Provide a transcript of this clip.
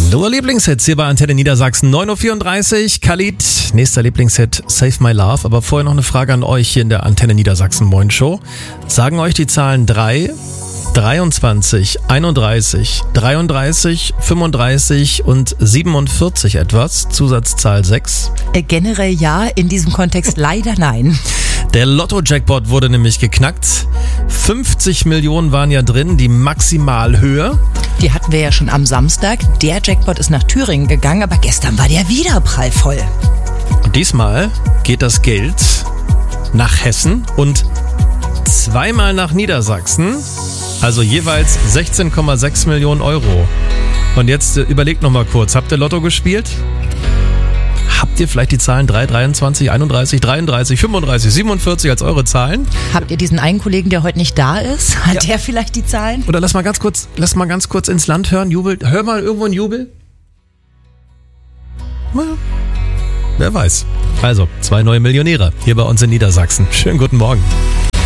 Nur Lieblingshits hier bei Antenne Niedersachsen, 9.34 Uhr. Khalid, nächster Lieblingshit, Save My Love. Aber vorher noch eine Frage an euch hier in der Antenne Niedersachsen Moin Show. Sagen euch die Zahlen 3, 23, 31, 33, 35 und 47 etwas? Zusatzzahl 6? Generell ja, in diesem Kontext leider nein. Der Lotto-Jackpot wurde nämlich geknackt. 50 Millionen waren ja drin, die Maximalhöhe. Die hatten wir ja schon am Samstag. Der Jackpot ist nach Thüringen gegangen, aber gestern war der wieder prallvoll. Und diesmal geht das Geld nach Hessen und zweimal nach Niedersachsen. Also jeweils 16,6 Millionen Euro. Und jetzt überlegt noch mal kurz, habt ihr Lotto gespielt? Habt ihr vielleicht die Zahlen 3, 23, 31, 33, 35, 47 als eure Zahlen? Habt ihr diesen einen Kollegen, der heute nicht da ist? Hat der vielleicht die Zahlen? Oder lass mal ganz kurz ins Land hören. Jubel. Hör mal irgendwo einen Jubel. Na, wer weiß. Also, 2 neue Millionäre hier bei uns in Niedersachsen. Schönen guten Morgen.